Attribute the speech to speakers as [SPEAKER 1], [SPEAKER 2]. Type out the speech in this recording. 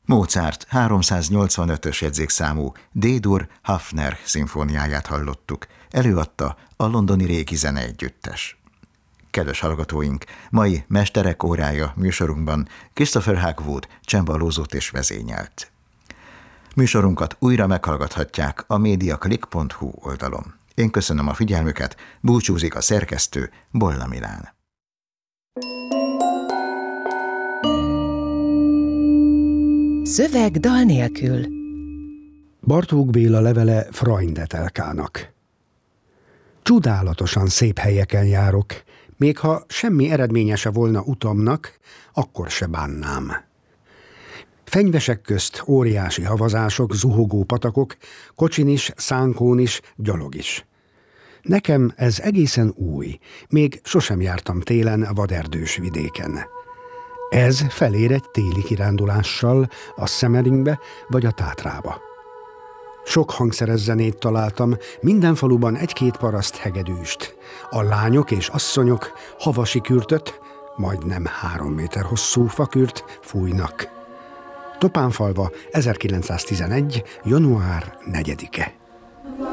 [SPEAKER 1] Mozart 385-ös jegyzékszámú D-dur Hafner szimfóniáját hallottuk. Előadta a Londoni Régi Zeneegyüttes. Kedves hallgatóink, mai Mesterek órája műsorunkban Christopher Hagwood csembalózott és vezényelt. Műsorunkat újra meghallgathatják a mediaclick.hu oldalon. Én köszönöm a figyelmüket, búcsúzik a szerkesztő, Bolla Milán.
[SPEAKER 2] Szöveg dal nélkül.
[SPEAKER 3] Bartók Béla levele Freundetelkának. Csodálatosan szép helyeken járok, még ha semmi eredménye se volna utamnak, akkor se bánnám. Fenyvesek közt óriási havazások, zuhogó patakok, kocsin is, szánkón is, gyalog is. Nekem ez egészen új, még sosem jártam télen vaderdős vidéken. Ez felér egy téli kirándulással a Szemeringbe vagy a Tátrába. Sok hangszeres zenét találtam, minden faluban egy-két paraszt hegedűst. A lányok és asszonyok havasi kürtöt, majdnem 3 méter hosszú fakürt fújnak. Topánfalva 1911. január 4-e.